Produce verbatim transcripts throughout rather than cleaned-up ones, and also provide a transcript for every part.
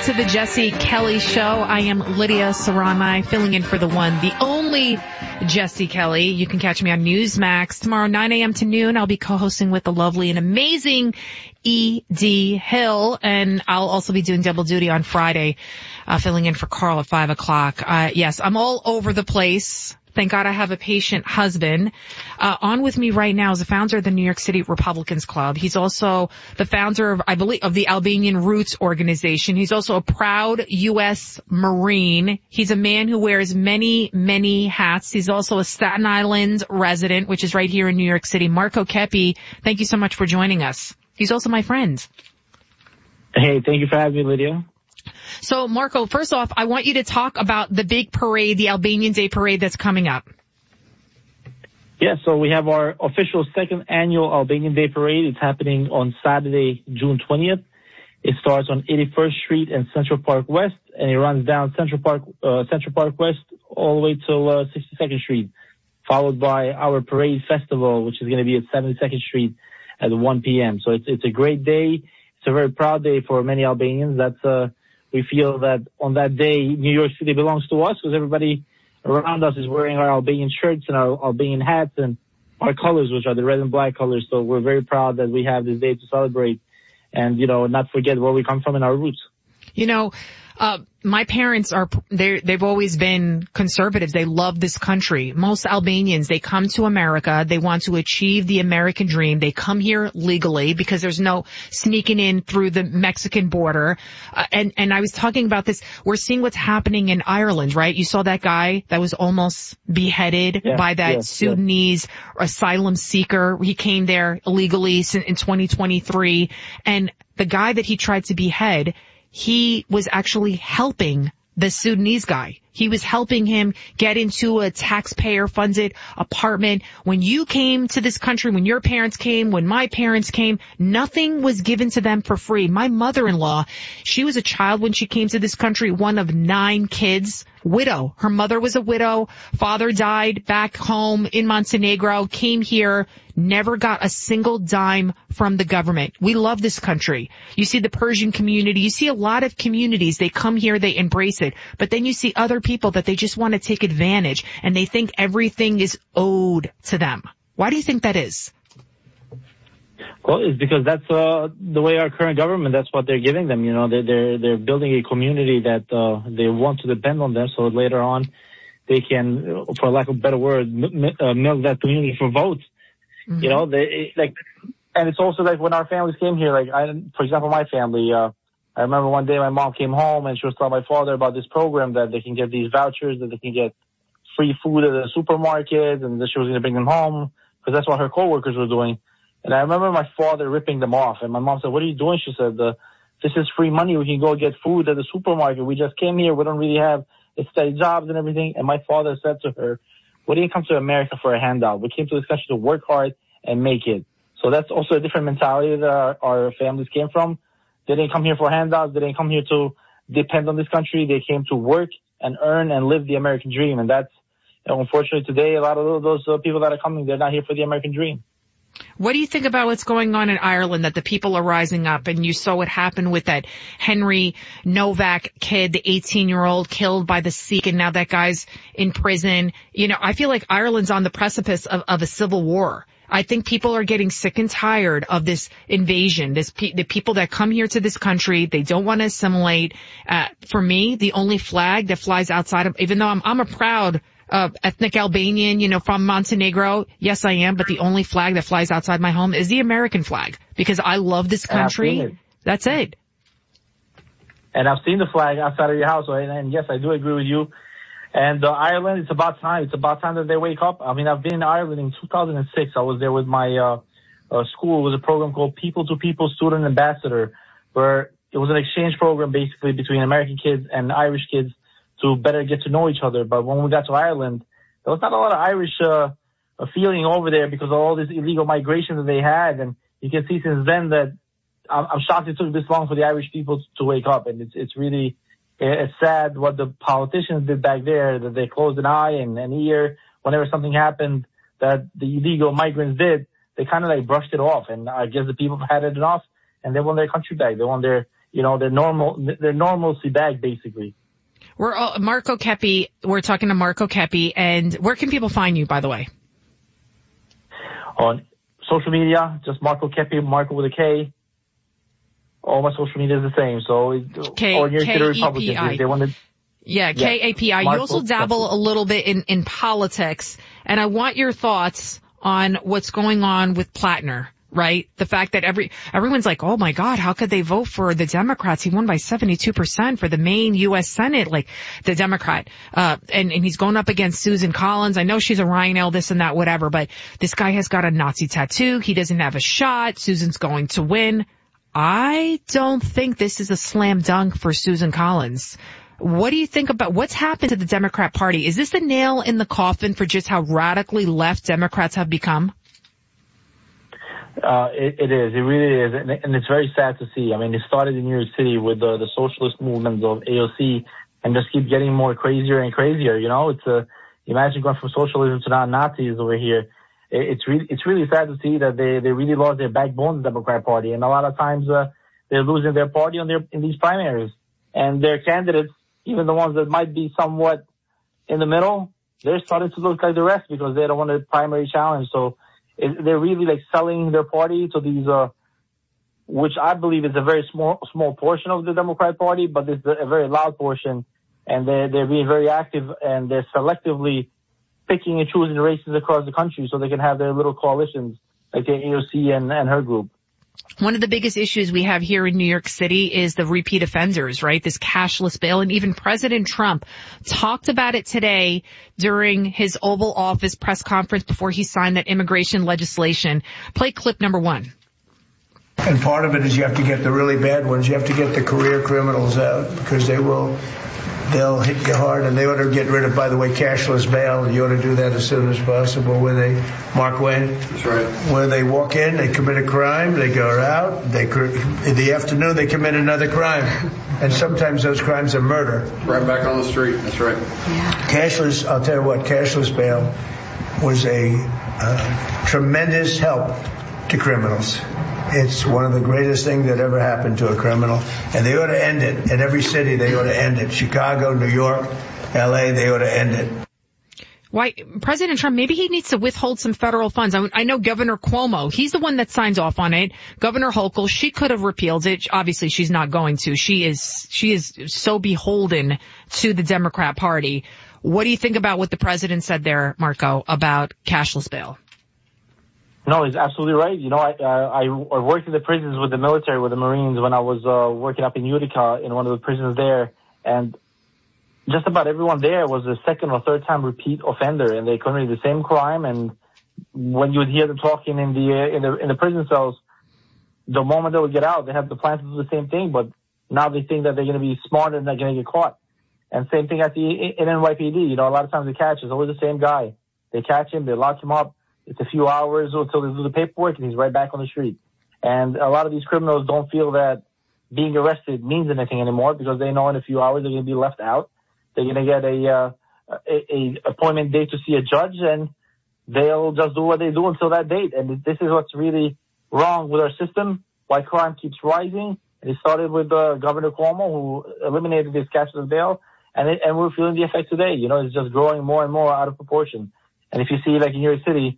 to the Jesse Kelly Show. I am Lydia Serrani, filling in for the one, the only Jesse Kelly. You can catch me on Newsmax tomorrow, nine a.m. to noon. I'll be co-hosting with the lovely and amazing E D. Hill, and I'll also be doing double duty on Friday, uh, filling in for Carl at five o'clock. Uh, yes, I'm all over the place. Thank God I have a patient husband. Uh, on with me right now is the founder of the New York City Republicans Club. He's also the founder of, I believe, of the Albanian Roots organization. He's also a proud U S Marine. He's a man who wears many, many hats. He's also a Staten Island resident, which is right here in New York City. Marco Kepi, thank you so much for joining us. He's also my friend. Hey, thank you for having me, Lydia. So, Marco, first off, I want you to talk about the big parade, the Albanian Day Parade that's coming up. Yeah, so we have our official second annual Albanian Day Parade. It's happening on Saturday, June twentieth. It starts on eighty-first Street and Central Park West, and it runs down Central Park, uh, Central Park West all the way till uh, sixty-second Street, followed by our parade festival, which is going to be at seventy-second Street at one p.m. So it's it's a great day. It's a very proud day for many Albanians. That's uh We feel that on that day, New York City belongs to us because everybody around us is wearing our Albanian shirts and our Albanian hats and our colors, which are the red and black colors. So we're very proud that we have this day to celebrate and, you know, not forget where we come from and our roots. You know, uh, my parents are, they they've always been conservatives. They love this country. Most Albanians, they come to America. They want to achieve the American dream. They come here legally because there's no sneaking in through the Mexican border. Uh, and, and I was talking about this. We're seeing what's happening in Ireland, right? You saw that guy that was almost beheaded yeah, by that yes, Sudanese yes. asylum seeker. He came there illegally in twenty twenty-three. And the guy that he tried to behead, he was actually helping the Sudanese guy. He was helping him get into a taxpayer-funded apartment. When you came to this country, when your parents came, when my parents came, nothing was given to them for free. My mother-in-law, she was a child when she came to this country, one of nine kids, widow. Her mother was a widow. Father died back home in Montenegro, came here, never got a single dime from the government. We love this country. You see the Persian community. You see a lot of communities. They come here, they embrace it. But then you see other people that they just want to take advantage and they think everything is owed to them. Why do you think that is? Well, it's because that's uh, the way our current government, that's what they're giving them. You know, they're, they're, they're building a community that uh, they want to depend on them so later on they can, for lack of a better word, m- uh, milk that community for votes. Mm-hmm. You know, they like, and it's also like when our families came here, like I, for example, my family, uh, I remember one day my mom came home and she was telling my father about this program that they can get these vouchers, that they can get free food at the supermarket, and that she was going to bring them home because that's what her coworkers were doing. And I remember my father ripping them off. And my mom said, "What are you doing?" She said, uh, "This is free money. We can go get food at the supermarket. We just came here. We don't really have steady jobs and everything." And my father said to her, "We didn't come to America for a handout. We came to this country to work hard and make it." So that's also a different mentality that our, our families came from. They didn't come here for handouts. They didn't come here to depend on this country. They came to work and earn and live the American dream. And that's, you know, unfortunately today, a lot of those uh, people that are coming, they're not here for the American dream. What do you think about what's going on in Ireland, that the people are rising up? And you saw what happened with that Henry Novak kid, the eighteen-year-old killed by the Sikh, and now that guy's in prison. You know, I feel like Ireland's on the precipice of, of a civil war. I think people are getting sick and tired of this invasion, this pe- the people that come here to this country, they don't want to assimilate. Uh, for me, the only flag that flies outside of, even though I'm, I'm a proud uh, ethnic Albanian, you know, from Montenegro, yes, I am, but the only flag that flies outside my home is the American flag because I love this country. It. That's it. And I've seen the flag outside of your house, and, and yes, I do agree with you. And uh, Ireland, it's about time. It's about time that they wake up. I mean, I've been in Ireland in two thousand six. I was there with my uh, uh school. It was a program called People to People Student Ambassador, where it was an exchange program basically between American kids and Irish kids to better get to know each other. But when we got to Ireland, there was not a lot of Irish uh, feeling over there because of all this illegal migration that they had. And you can see since then that I'm, I'm shocked it took this long for the Irish people to wake up. And it's it's really... It's sad what the politicians did back there, that they closed an eye and an ear whenever something happened that the illegal migrants did. They kind of like brushed it off. And I guess the people had it enough and they want their country back. They want their you know, their normal, their normalcy back, basically. We're uh, Marco Kepi. We're talking to Marco Kepi, and where can people find you, by the way? On social media, just Marco Kepi, Marco with a K. All my social media is the same. So, K- or New York City K E P I. Republicans, if they want to. Yeah, K A P I. You also dabble a little bit in, in politics, and I want your thoughts on what's going on with Plattner, right? The fact that every everyone's like, oh my God, how could they vote for the Democrats? He won by seventy-two percent for the Maine U S Senate, like the Democrat. Uh, and, and he's going up against Susan Collins. I know she's a Rhino, this and that, whatever, but this guy has got a Nazi tattoo. He doesn't have a shot. Susan's going to win. I don't think this is a slam dunk for Susan Collins. What do you think about what's happened to the Democrat Party? Is this the nail in the coffin for just how radically left Democrats have become? Uh, it, it is. It really is. And, and it's very sad to see. I mean, it started in New York City with the, the socialist movements of A O C and just keep getting more crazier and crazier. You know, it's a, imagine going from socialism to now Nazis over here. It, it's really, it's really sad to see that they, they really lost their backbone, the Democrat Party. And a lot of times, uh, they're losing their party on their, in these primaries. And their candidates, even the ones that might be somewhat in the middle, they're starting to look like the rest because they don't want a primary challenge. So it, they're really like selling their party to these, uh, which I believe is a very small, small portion of the Democrat Party, but it's a very loud portion. And they're, they're being very active and they're selectively picking and choosing races across the country so they can have their little coalitions like the A O C and, and her group. One of the biggest issues we have here in New York City is the repeat offenders, right? This cashless bill. And even President Trump talked about it today during his Oval Office press conference before he signed that immigration legislation. Play clip number one. And part of it is you have to get the really bad ones. You have to get the career criminals out because they will, they'll hit you hard, and they ought to get rid of, by the way, cashless bail. You ought to do that as soon as possible. Where they, Mark Wayne? That's right. Where they walk in, they commit a crime, they go out, they in the afternoon they commit another crime, and sometimes those crimes are murder. Right back on the street. That's right. Yeah. Cashless, I'll tell you what, cashless bail was a uh, tremendous help to criminals. It's one of the greatest things that ever happened to a criminal. And they ought to end it. In every city, they ought to end it. Chicago, New York, L A, they ought to end it. Why, President Trump, maybe he needs to withhold some federal funds. I, I know Governor Cuomo, he's the one that signs off on it. Governor Hochul, she could have repealed it. Obviously, she's not going to. She is, she is so beholden to the Democrat Party. What do you think about what the president said there, Marco, about cashless bail? No, he's absolutely right. You know, I, uh, I I worked in the prisons with the military, with the Marines when I was uh, working up in Utica in one of the prisons there, and just about everyone there was a second or third time repeat offender, and they committed the same crime. And when you would hear them talking in the uh, in the in the prison cells, the moment they would get out, they have the plan to do the same thing, but now they think that they're going to be smarter and they're going to get caught. And same thing at the in N Y P D. You know, a lot of times they catch is always the same guy. They catch him, they lock him up. It's a few hours until they do the paperwork, and he's right back on the street. And a lot of these criminals don't feel that being arrested means anything anymore because they know in a few hours they're going to be left out. They're going to get a, uh, a, a appointment date to see a judge, and they'll just do what they do until that date. And this is what's really wrong with our system, why crime keeps rising. And it started with uh, Governor Cuomo, who eliminated this cashless bail, and, it, and we're feeling the effect today. You know, it's just growing more and more out of proportion. And if you see, like in New York City,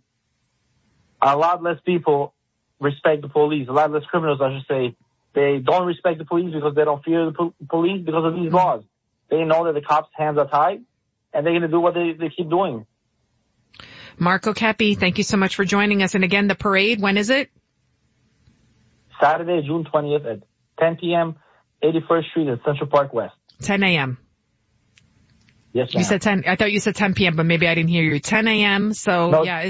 a lot less people respect the police. A lot less criminals, I should say. They don't respect the police because they don't fear the po- police because of these laws. They know that the cops' hands are tied, and they're going to do what they, they keep doing. Marco Kepi, thank you so much for joining us. And again, the parade, when is it? Saturday, June twentieth at ten p.m., eighty-first Street in Central Park West. ten a.m. Yes, ma'am. You said ten. I thought you said ten p.m., but maybe I didn't hear you. ten a.m. So, no, yeah.